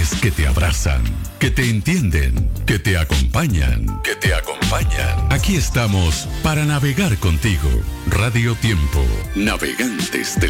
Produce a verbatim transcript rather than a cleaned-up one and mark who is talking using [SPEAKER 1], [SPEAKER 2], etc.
[SPEAKER 1] voces que te abrazan, que te entienden, que te acompañan, que te acompañan. Aquí estamos para navegar contigo. Radio Tiempo, navegantes del